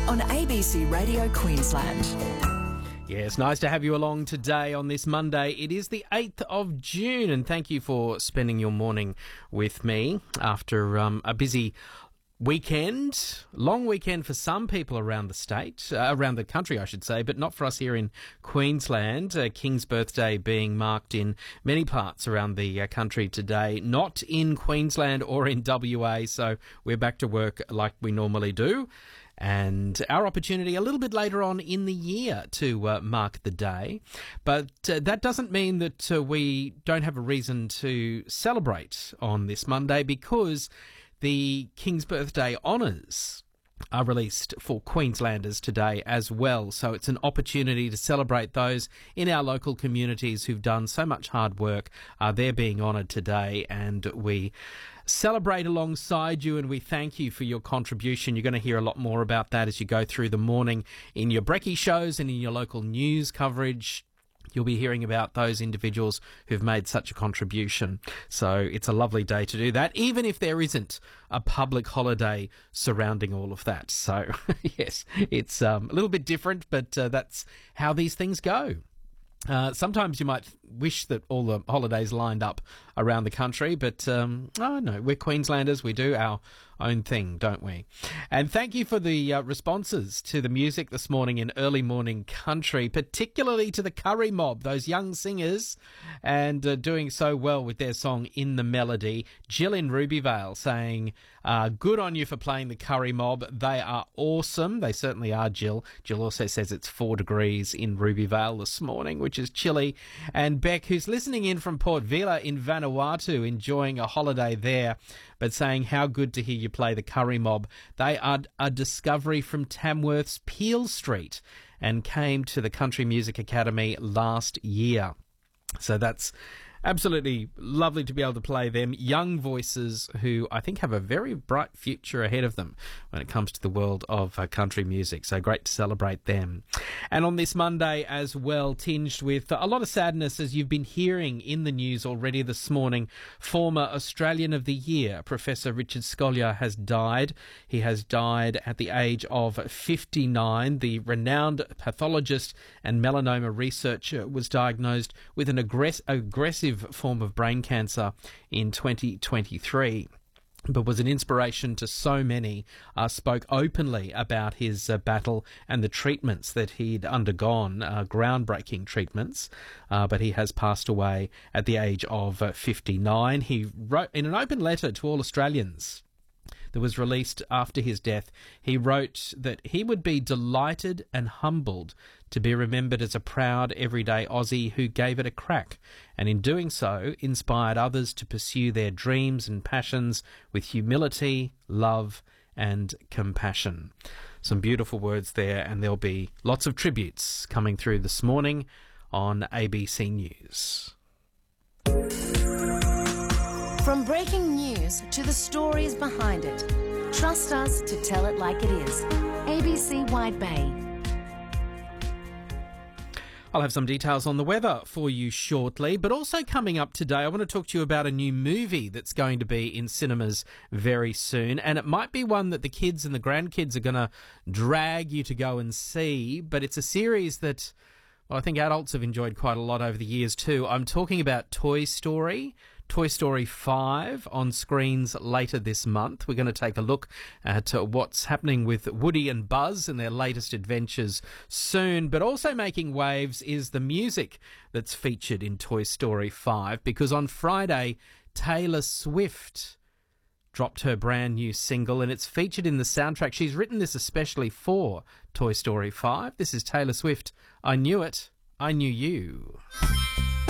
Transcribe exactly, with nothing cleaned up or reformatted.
on A B C Radio Queensland. Yeah, it's nice to have you along today on this Monday. It is the eighth of June, and thank you for spending your morning with me after um, a busy weekend, long weekend for some people around the state, uh, around the country, I should say, but not for us here in Queensland. Uh, King's birthday being marked in many parts around the uh, country today, not in Queensland or in W A, so we're back to work like we normally do. And our opportunity a little bit later on in the year to uh, mark the day. But uh, that doesn't mean that uh, we don't have a reason to celebrate on this Monday, because the King's Birthday honours are released for Queenslanders today as well. So it's an opportunity to celebrate those in our local communities who've done so much hard work. Uh, they're being honoured today, and we celebrate alongside you, and we thank you for your contribution. You're going to hear a lot more about that as you go through the morning in your brekkie shows and in your local news coverage. You'll be hearing about those individuals who've made such a contribution. So it's a lovely day to do that, even if there isn't a public holiday surrounding all of that. So, yes, it's um, a little bit different, but uh, that's how these things go. Uh, sometimes you might wish that all the holidays lined up around the country, but um, oh no, we're Queenslanders. We do our own thing, don't we? And thank you for the uh, responses to the music this morning in Early Morning Country, particularly to the Curry Mob, those young singers, and uh, doing so well with their song In the Melody. Jill in Rubyvale saying, uh, good on you for playing the Curry Mob. They are awesome. They certainly are, Jill. Jill also says it's four degrees in Rubyvale this morning, which is chilly. And Beck, who's listening in from Port Vila in Vanuatu, enjoying a holiday there, but saying how good to hear you play the Curry Mob. They are a discovery from Tamworth's Peel Street and came to the Country Music Academy last year. So that's absolutely lovely to be able to play them. Young voices who I think have a very bright future ahead of them when it comes to the world of uh, country music. So great to celebrate them. And on this Monday as well, tinged with a lot of sadness, as you've been hearing in the news already this morning, former Australian of the Year, Professor Richard Scolyer, has died. He has died at the age of fifty-nine. The renowned pathologist and melanoma researcher was diagnosed with an aggress- aggressive form of brain cancer in twenty twenty-three, but was an inspiration to so many, uh, spoke openly about his uh, battle and the treatments that he'd undergone, uh, groundbreaking treatments, uh, but he has passed away at the age of uh, fifty-nine. He wrote in an open letter to all Australians that was released after his death, he wrote that he would be delighted and humbled to be remembered as a proud everyday Aussie who gave it a crack, and in doing so inspired others to pursue their dreams and passions with humility, love and compassion. Some beautiful words there, and there'll be lots of tributes coming through this morning on A B C News. From breaking news to the stories behind it, trust us to tell it like it is. A B C Wide Bay. I'll have some details on the weather for you shortly, but also coming up today, I want to talk to you about a new movie that's going to be in cinemas very soon, and it might be one that the kids and the grandkids are going to drag you to go and see, but it's a series that, well, I think adults have enjoyed quite a lot over the years too. I'm talking about Toy Story. Toy Story five on screens later this month. We're going to take a look at uh, what's happening with Woody and Buzz and their latest adventures soon. But also making waves is the music that's featured in Toy Story five, because on Friday, Taylor Swift dropped her brand new single, and it's featured in the soundtrack. She's written this especially for Toy Story five. This is Taylor Swift, I Knew It, I Knew You.